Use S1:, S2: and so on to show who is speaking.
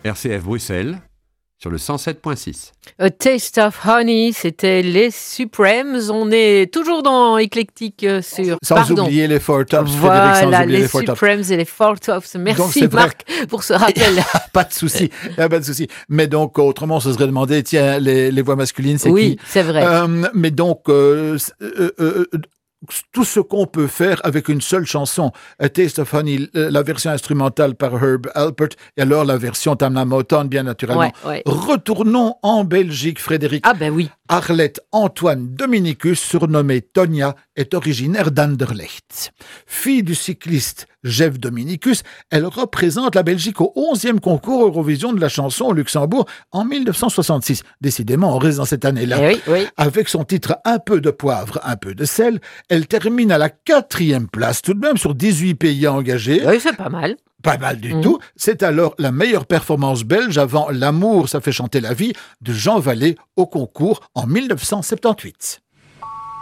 S1: RCF Bruxelles, sur le 107.6.
S2: A Taste of Honey, c'était les Supremes. On est toujours dans Éclectique sur...
S3: Sans oublier les Four Tops,
S2: voilà,
S3: Frédéric, sans oublier
S2: les
S3: les Four Tops.
S2: Supremes et les Four Tops. Merci
S3: Donc,
S2: Marc pour ce rappel.
S3: Pas de souci, pas de souci. Mais donc, autrement, on se serait demandé, tiens, les voix masculines, c'est
S2: oui,
S3: qui?
S2: C'est vrai.
S3: Mais donc, tout ce qu'on peut faire avec une seule chanson, A Taste of Honey, la version instrumentale par Herb Alpert, et alors la version Tamla Motown, bien naturellement.
S2: Ouais.
S3: Retournons en Belgique, Frédéric.
S2: Ah ben oui.
S3: Arlette Antoine Dominicus, surnommée Tonia, est originaire d'Anderlecht. Fille du cycliste Jeff Dominicus, elle représente la Belgique au 11e concours Eurovision de la chanson au Luxembourg en 1966. Décidément, on reste dans cette année-là.
S2: Oui.
S3: Avec son titre Un peu de poivre, un peu de sel, elle termine à la 4e place, tout de même sur 18 pays engagés.
S2: Oui, c'est pas mal.
S3: Pas mal du tout. C'est alors la meilleure performance belge avant L'amour, ça fait chanter la vie de Jean Vallée au concours en 1978.